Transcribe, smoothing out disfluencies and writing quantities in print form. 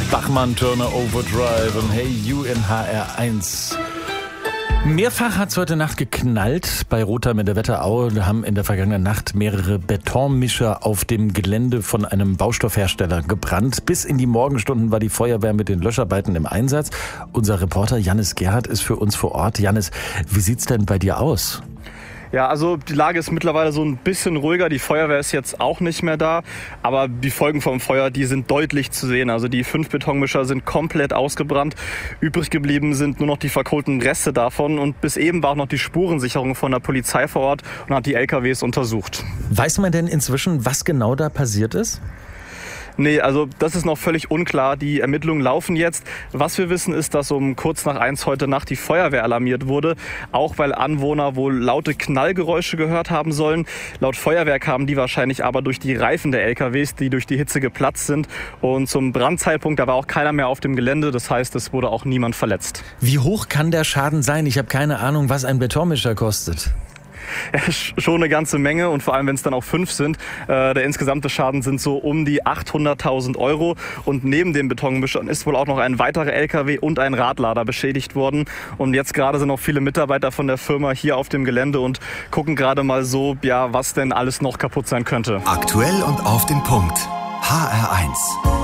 Bachmann, Turner Overdrive und Hey You in HR1. Mehrfach hat es heute Nacht geknallt bei Rothheim in der Wetterau. Da haben in der vergangenen Nacht mehrere Betonmischer auf dem Gelände von einem Baustoffhersteller gebrannt. Bis in die Morgenstunden war die Feuerwehr mit den Löscharbeiten im Einsatz. Unser Reporter Jannis Gerhardt ist für uns vor Ort. Jannis, wie sieht's denn bei dir aus? Ja, also die Lage ist mittlerweile so ein bisschen ruhiger. Die Feuerwehr ist jetzt auch nicht mehr da. Aber die Folgen vom Feuer, die sind deutlich zu sehen. Also die 5 Betonmischer sind komplett ausgebrannt. Übrig geblieben sind nur noch die verkohlten Reste davon. Und bis eben war auch noch die Spurensicherung von der Polizei vor Ort und hat die LKWs untersucht. Weiß man denn inzwischen, was genau da passiert ist? Nee, also das ist noch völlig unklar. Die Ermittlungen laufen jetzt. Was wir wissen ist, dass um kurz nach 1 heute Nacht die Feuerwehr alarmiert wurde. Auch weil Anwohner wohl laute Knallgeräusche gehört haben sollen. Laut Feuerwehr kamen die wahrscheinlich aber durch die Reifen der LKWs, die durch die Hitze geplatzt sind. Und zum Brandzeitpunkt, da war auch keiner mehr auf dem Gelände. Das heißt, es wurde auch niemand verletzt. Wie hoch kann der Schaden sein? Ich habe keine Ahnung, was ein Betonmischer kostet. Ja, schon eine ganze Menge und vor allem, wenn es dann auch 5 sind. Der insgesamte Schaden sind so um die 800.000 Euro. Und neben den Betonmischern ist wohl auch noch ein weiterer LKW und ein Radlader beschädigt worden. Und jetzt gerade sind auch viele Mitarbeiter von der Firma hier auf dem Gelände und gucken gerade mal so, ja, was denn alles noch kaputt sein könnte. Aktuell und auf den Punkt. HR1.